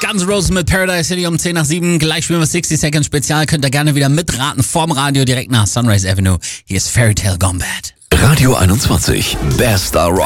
Guns N' Roses mit Paradise City um 10 nach 7. Gleich spielen wir 60 Seconds Spezial. Könnt ihr gerne wieder mitraten vorm Radio direkt nach Sunrise Avenue. Hier ist Fairy Tale Gone Bad. Radio 21. Bester Rock.